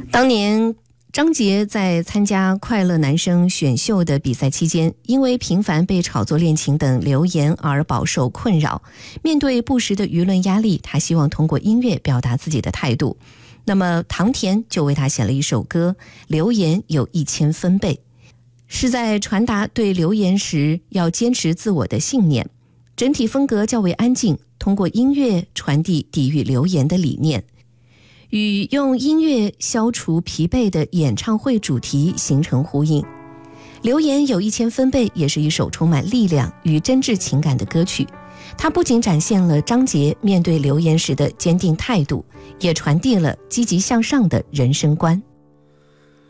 当年张杰在参加快乐男声选秀的比赛期间，因为频繁被炒作恋情等流言而饱受困扰。面对不时的舆论压力，他希望通过音乐表达自己的态度。那么唐田就为他写了一首歌《流言有1000分贝》，是在传达对流言时要坚持自我的信念。整体风格较为安静，通过音乐传递抵御流言的理念，与用音乐消除疲惫的演唱会主题形成呼应。流言有1000分贝也是一首充满力量与真挚情感的歌曲，它不仅展现了张杰面对流言时的坚定态度，也传递了积极向上的人生观。